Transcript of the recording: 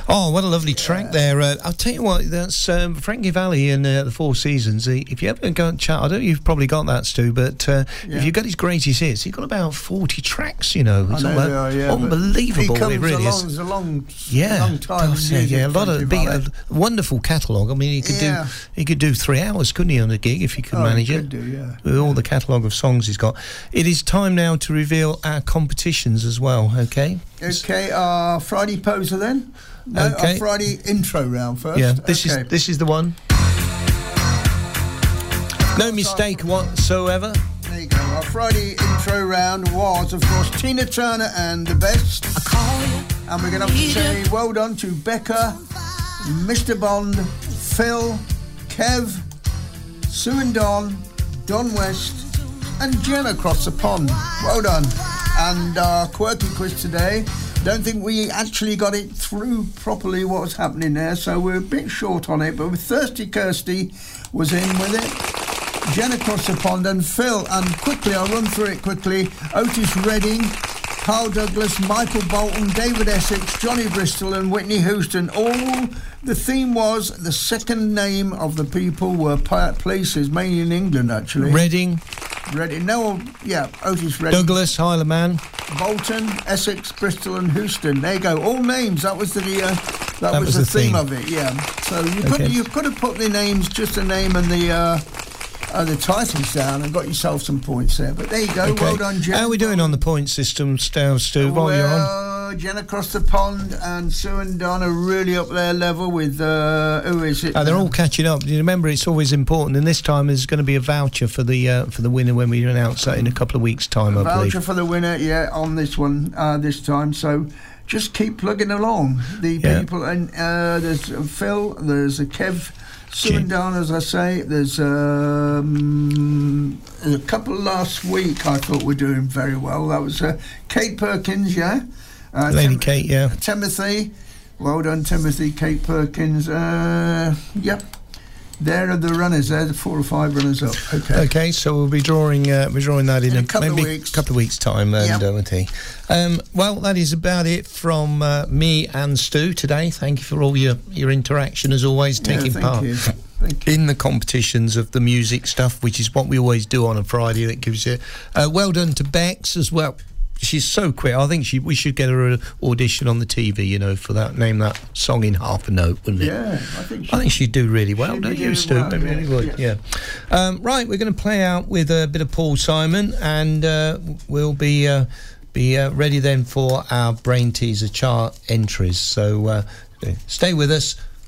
Oh, what a lovely track there. I'll tell you what, that's Frankie Valli in the Four Seasons. If you ever go and chat, I don't know, you've probably got that, Stu, but if you've got his greatest hits, he's got about 40 tracks, you know. It's unbelievable. He comes it really along, is. A long time. A lot of a wonderful catalogue. I mean, he could do 3 hours, couldn't he, on a gig if he could manage it? With all the catalogue of songs he's got. It is time now to reveal our competitions as well, okay? Okay, our Friday poser then? No, our Friday intro round first. Yeah, this is the one. No mistake whatsoever. There you go. Our Friday intro round was, of course, Tina Turner and The Best. And we're going to have to say well done to Becca, Mr. Bond, Phil, Kev, Sue and Don West, and Jen across the pond. Well done. And our quirky quiz today, don't think we actually got it through properly what was happening there, so we're a bit short on it, but with Thirsty Kirsty was in with it, Jen across the pond and Phil, and quickly, I'll run through it quickly, Otis Redding, Carl Douglas, Michael Bolton, David Essex, Johnny Bristol and Whitney Houston. All the theme was the second name of the people were places, mainly in England actually. Reading, Otis Redding. Douglas, Isle of Man. Bolton, Essex, Bristol and Houston. There you go. All names. That was the theme of it. Yeah. So you could have put the names, just the name and the titles down, and got yourself some points there. But there you go. Okay. Well done, Jen. How are we doing on the point system, Stu? While you're on. Jen across the pond and Sue and Don are really up their level with who is it? They're all catching up. You remember, it's always important, and this time there's going to be a voucher for the winner when we announce that in a couple of weeks' time. I believe. Voucher for the winner, on this one this time. So just keep plugging along. The people, and there's Phil, there's a Kev. Sue and Don, as I say, there's a couple last week I thought were doing very well. That was Kate Perkins, Lady Kate, Timothy, well done, Timothy. Kate Perkins, there are the runners. There, the 4 or 5 runners up. Okay, so we'll be drawing that in a couple of weeks' time, won't he? Well, that is about it from me and Stu today. Thank you for all your interaction, as always, taking part in the competitions of the music stuff, which is what we always do on a Friday. That gives you well done to Bex as well. She's so quick. I think we should get her an audition on the TV, for that. Name that song in half a note, wouldn't it? Yeah, I think she'd do really well, don't you, Stu? Well, really would. Yeah. Right, we're going to play out with a bit of Paul Simon, and we'll be ready then for our Brain Teaser chart entries. So stay with us.